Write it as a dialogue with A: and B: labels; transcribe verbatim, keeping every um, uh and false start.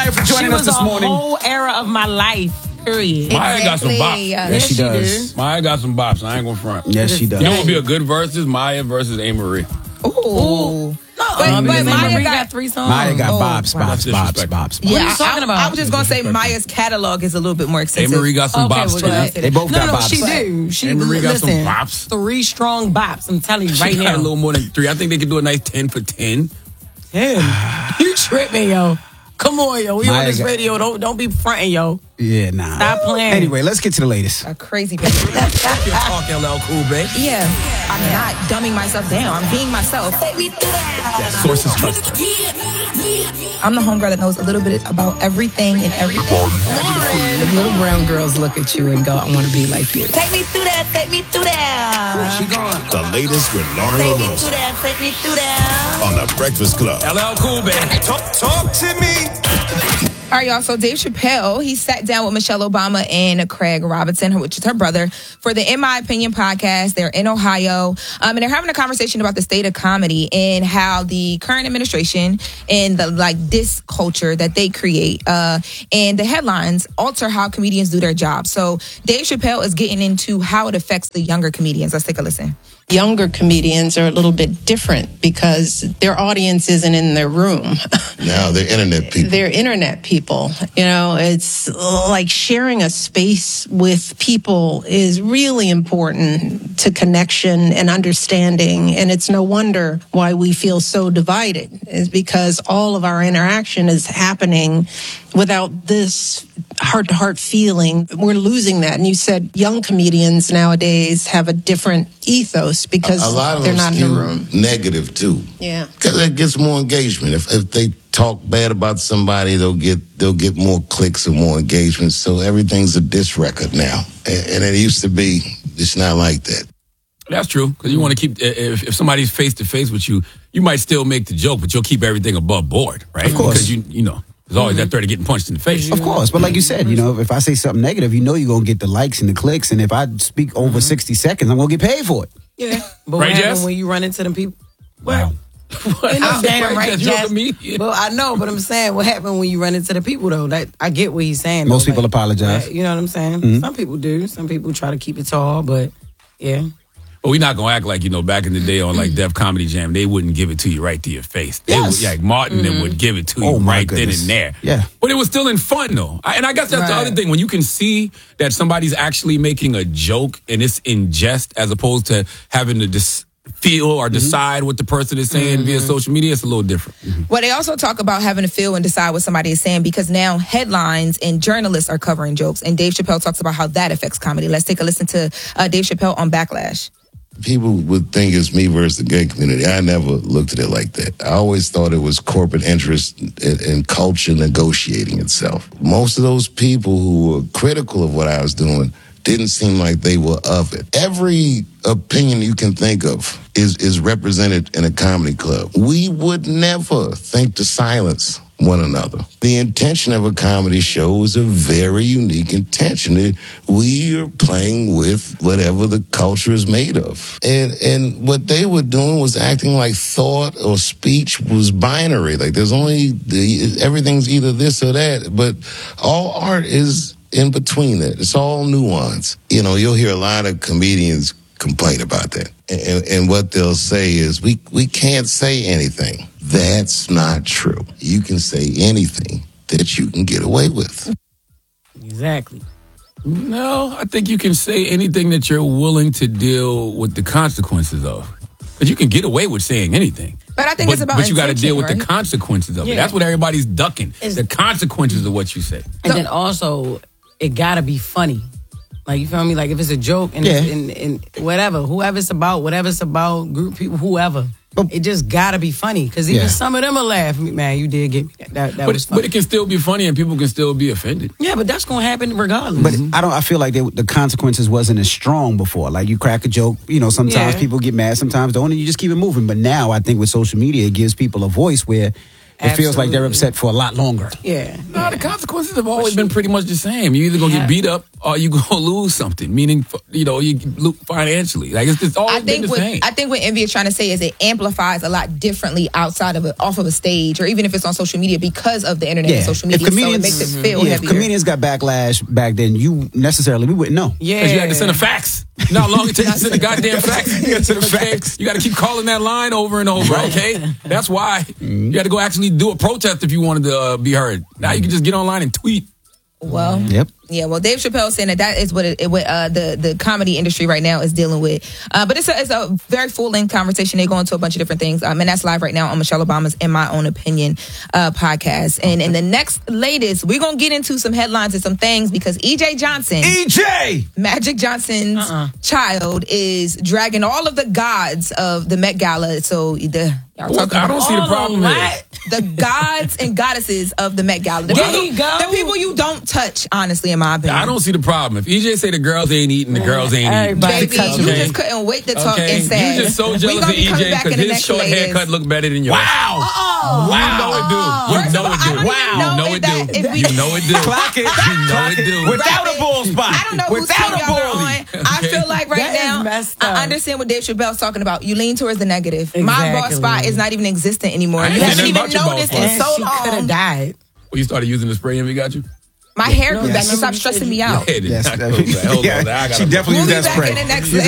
A: Maya, for joining
B: she
A: us this morning.
B: She was a whole era of my life, period.
C: Maya got some bops.
A: Yes, yes she, she does.
C: Did. Maya got some bops. I ain't gonna front.
A: Yes, she does.
C: You know what would be a good versus? Maya versus A. Marie.
B: Ooh. Ooh. No,
D: but,
B: um,
D: but
B: Maya
D: Maria
B: got,
D: got
B: three songs.
A: Maya got
D: oh,
A: bops, bops, bops, bops, bops.
D: Yeah,
B: what are you talking
D: I,
B: about?
D: I was just gonna say Maya's catalog is a little bit more extensive.
C: A. Marie got some
B: okay,
C: bops
B: well,
C: too.
A: They both
B: no,
A: got
B: no,
A: bops.
B: she do. She
C: A. Marie got
B: listen,
C: some bops.
B: Three strong bops. I'm telling you
C: she
B: right
C: got
B: now.
C: a little more than three. I think they could do a nice ten for ten.
B: Ten. You tripping, yo? Come on, yo. We
A: Maya
B: on this
A: got,
B: radio. Don't don't be fronting, yo.
A: Yeah, nah.
B: Stop playing.
A: Anyway, let's get to the latest.
D: A crazy picture.
C: Talk L L Cool, babe.
D: Yeah, I'm not dumbing myself down. I'm being myself.
C: That source is trusted.
D: I'm the homegirl that knows a little bit about everything and everything.
B: The little brown girls look at you and go, I want to be like you.
D: Take me through that. Take me through that.
C: She gone.
E: The latest with Lauren
D: Take me
E: LaRosa
D: through that. Take me through that.
E: on The Breakfast Club.
C: L L Cool, babe. Talk, talk to me.
D: All right, y'all. So Dave Chappelle, he sat down with Michelle Obama and Craig Robinson, which is her brother, for the In My Opinion podcast. They're in Ohio. Um, and they're having a conversation about the state of comedy and how the current administration and the like diss culture that they create uh, and the headlines alter how comedians do their job. So Dave Chappelle is getting into how it affects the younger comedians. Let's take a listen.
F: Younger comedians are a little bit different because their audience isn't in their room.
E: Now they're internet people.
F: They're internet people. You know, it's like sharing a space with people is really important to connection and understanding. And it's no wonder why we feel so divided, is because all of our interaction is happening without this heart-to-heart feeling. We're losing that. And you said young comedians nowadays have a different ethos because
E: a, a lot of
F: they're
E: them
F: not in the room.
E: Negative too.
F: Yeah,
E: because it gets more engagement. If if they talk bad about somebody, they'll get they'll get more clicks and more engagement. So everything's a diss record now, and, and it used to be. It's not like that.
C: That's true, because you want to keep, if, if somebody's face-to-face with you, you might still make the joke, but you'll keep everything above board, right?
A: Of course.
C: Because, you you know, there's always mm-hmm. that threat of getting punched in the face.
A: Of course, but like you said, you know, if I say something negative, you know you're going to get the likes and the clicks, and if I speak over mm-hmm. sixty seconds, I'm going to get paid for it.
B: Yeah, but
C: right,
B: what happens
C: Jess?
B: when you run into them people?
A: Wow.
B: Well, ain't no damn
C: right,
B: right,
C: Jess.
B: Jess. Well, I know, but I'm saying, what happened when you run into the people, though? That I get what he's saying.
A: Most
B: though.
A: people
B: like,
A: apologize.
B: You know what I'm saying? Mm-hmm. Some people do. Some people try to keep it tall, but yeah.
C: But we're not going to act like, you know, back in the day on like Def Comedy Jam, they wouldn't give it to you right to your face. They
A: Yes.
C: would, like Martin
B: Mm-hmm.
C: and would give it to you
A: Oh, my
C: right
A: goodness.
C: then and there.
A: Yeah.
C: But it was still in fun, though. I, and I guess that's
B: Right.
C: the other thing. When you can see that somebody's actually making a joke and it's in jest as opposed to having to dis- feel or decide what the person is saying
B: Mm-hmm.
C: via social media, it's a little different. Mm-hmm.
D: Well, they also talk about having to feel and decide what somebody is saying because now headlines and journalists are covering jokes. And Dave Chappelle talks about how that affects comedy. Let's take a listen to uh, Dave Chappelle on Backlash.
E: People would think it's me versus the gay community. I never looked at it like that. I always thought it was corporate interest and, and culture negotiating itself. Most of those people who were critical of what I was doing didn't seem like they were of it. Every opinion you can think of is, is represented in a comedy club. We would never think to silence one another. The intention of a comedy show is a very unique intention. We are playing with whatever the culture is made of. And and what they were doing was acting like thought or speech was binary. Like there's only, the, everything's either this or that. But all art is in between that. It's all nuance. You know, you'll hear a lot of comedians complain about that. And, and what they'll say is, we, we can't say anything. That's not true. You can say anything that you can get away with.
B: Exactly.
C: No, I think you can say anything that you're willing to deal with the consequences of. Because you can get away with saying anything.
D: But I think
C: but,
D: it's about
C: But you got to
D: intention,
C: deal with
D: right?
C: the consequences of
B: Yeah.
C: it. That's what everybody's ducking.
B: It's-
C: the consequences of what you say.
B: And then also, it gotta be funny. Like, you feel me? Like, if it's a joke and,
A: Yeah.
B: and, and whatever, whoever it's about, whatever it's about, group people, whoever,
A: But-
B: it just gotta be funny. Because even
A: Yeah.
B: some of them will laugh. Man, you did get me. That, that
C: But,
B: was funny.
C: but it can still be funny and people can still be offended.
B: yeah, but that's gonna happen regardless.
A: But I don't. I feel like they, the consequences wasn't as strong before. Like you crack a joke, you know. Sometimes
B: Yeah.
A: people get mad, sometimes don't, and you just keep it moving. But now I think with social media, it gives people a voice where it feels like they're
B: Absolutely.
A: upset for a lot longer.
B: Yeah.
C: No, the consequences have always been pretty much the same. You either gonna
B: Yeah.
C: get beat up or you gonna lose something. Meaning, you know, you lose financially. Like it's just always
D: I
C: been
D: think
C: the
D: what
C: same.
D: I think what Envy is trying to say is it amplifies a lot differently outside of it, off of a stage, or even if it's on social media because of the internet and social media.
A: If
D: So it
A: comedians,
D: makes it feel
A: yeah, if
D: heavier.
A: comedians got backlash back then, you necessarily we wouldn't know.
B: Yeah.
C: Because you had to send a fax. You know how long it takes to send a goddamn fax?
A: You gotta send a
C: Okay?
A: fax.
C: You got to keep calling that line over and over, okay? That's why. You had to go actually do a protest if you wanted to uh, be heard. Now you can just get online and tweet.
D: Well,
A: Yep.
D: yeah. Well, Dave Chappelle saying that that is what it, it what uh, the the comedy industry right now is dealing with. Uh, but it's a, it's a very full length conversation. They go into a bunch of different things, um, and that's live right now on Michelle Obama's In My Own Opinion uh, podcast. And in the next latest, we're gonna get into some headlines and some things because E J Johnson,
A: E J.
D: Magic Johnson's
B: Uh-uh.
D: child, is dragging all of the gods of the Met Gala. So the y'all
C: Well,
D: talking
C: I don't
D: about
C: see the
B: All
C: problem
B: of
C: here.
B: what?
D: the gods and goddesses of the Met Gala. The,
B: There
D: people,
B: you go.
D: the people you don't touch, honestly, in my opinion.
C: I don't see the problem. If E J say the girls ain't eating, the girls ain't eating.
B: Everybody
D: Baby,
B: touch
D: you
C: Okay.
D: just couldn't wait to talk
C: Okay,
D: and say.
C: you just so
D: We
C: jealous
D: gonna
C: of
D: be
C: E
D: coming
C: J
D: back in
C: because
D: the
C: his
D: next
C: short
D: latest.
C: haircut look better than yours.
A: Wow.
C: You know it do. You
D: First
C: know
D: of all,
C: it
D: I
C: do.
D: don't even know
C: You know
D: if
C: it
D: that-
C: do.
D: if we-
C: You know it do.
A: Clock it.
C: You know
A: Clock
C: it do.
A: Without a ball spot.
D: I don't know whose
A: Without
D: team
A: a
D: y'all are
A: ball.
D: on. I
C: Okay.
D: feel like right
B: That is
D: now,
B: messed up.
D: I understand what Dave Chappelle's talking about. You lean towards the negative. My boss
B: Exactly.
D: spot is not even existent anymore.
C: I ain't
D: You
C: saying
D: haven't
C: nothing
D: even
C: about your boss
D: noticed
C: spot.
D: in
B: And
D: so
B: she could have
D: long.
B: died.
C: Well, you started using the spray and we got you?
D: My hair grew
B: No,
D: back. You
B: yes.
D: stopped stressing me out.
C: Yeah, it did
A: Yes.
C: not go back. Hold on, I
A: Yeah,
C: gotta-
A: she definitely
D: We'll
A: used
D: be
A: that
D: back
A: spray.
D: in the next